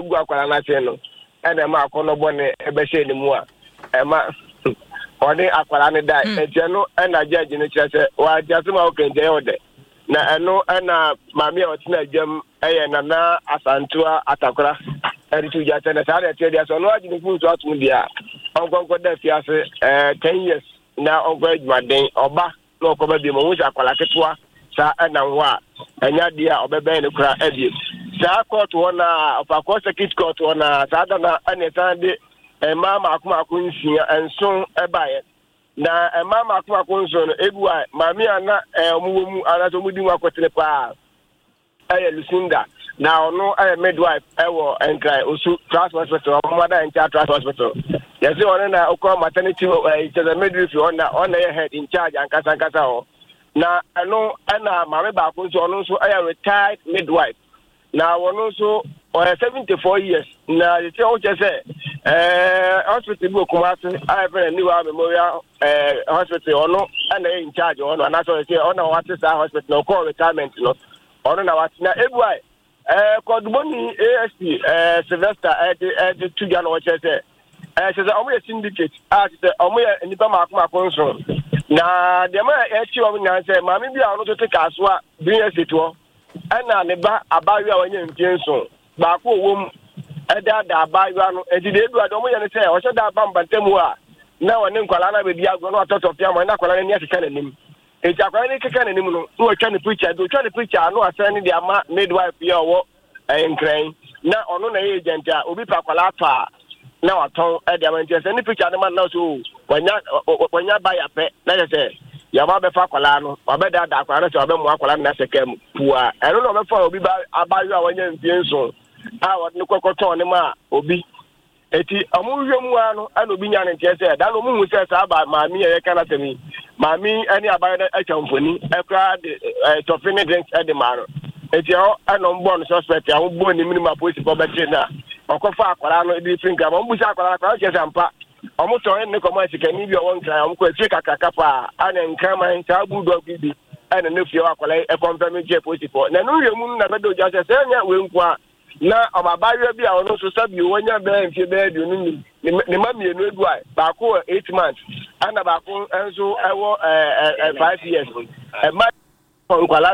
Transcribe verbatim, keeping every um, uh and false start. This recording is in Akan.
gu akwara na che no ene ma akono bone ebe she ni mu a e ma ode akwara ne dai e je no ena judge ne kire se wa jase ma o kenje ode na eno ena mami a otina jam eye na na asantua atakora eri tu jate na sare tie dia so no agi ni fu so atum dia onkonko da fiase eh ten years na onko adwaden oba no ko ba bi mo wusa akwala ketwa sa ena nwa enya dia obebe ne kura ebie sa court wona of course kit court wona sa da na anetan de e mama akuma akunsia enso ebaye na e mama akuma akunso no ebuwa mami ana e omuwo mu ana so mudi nwa kwetene pa aye Lucinda na ono aye midwife ewo enkrai osu transport hospital omada encha transport hospital yesi ono na okọ maternity e the midwife ona ona head in charge ankasa ankasa ho na ano ana mame ba akunso ono so aye retired midwife na wono so or seventy-four years na the o je say eh hospital bi Kumasi I very new memorial eh hospital ono na in charge ono na so say ono what is hospital no call retirement no ono na what na ebuai eh kodboni A S P eh Sylvester eh eh two jan o je say eh say omo syndicate ah say omo nipa makoma konso na dem e chi omo na say mami bi a ono to take asoa bi yeseto ana ne ba abawi a wanya mpienso ba ko wom eda da abawi ano edide edu adom ye ne se o se da ba mbantamu a na wone nkwala na be bi agro na ototopia mo na kwala ne akeka nanim e ja kwala ne keka nanim no no twa ne preacher do twa ne preacher no asan ne dia ma midwife ye owo enkran na ono na ye agent a obi pa kwala pa na waton e dia man se ne preacher ne man na so wanya wanya ba ya pe na se ya ba be fa kwala no wa be da da kwala se wa be mu akwala na se kem puwa eno no be fa obi ba abayu a wanya mpienso a wa ne kokoton ne ma obi eti amuhwemu ano ana obi nya ne ntie se da no mu hu se sa ba maami ye kana temi maami ani abayu da achamfoni ekra de tofini drinks e de maro eti o ana mbo no suspect a mbo ni minimum police for betre na okofa akwala no di finger mo mbusa akwala akwala che sampa omo to en ne ko ma sika ni bi o won kra omo ko efie kakaka pa ana nka man ta budo bi ana ne fie akwala e confirm je police for na no yemu na bedo ja se nya we nkwa na obabawe bi a ono so sabi wonya be mfie be du ni ni ma mienu edu ai ba ko eight months ana ba ko enso ewo five years e ma nkwala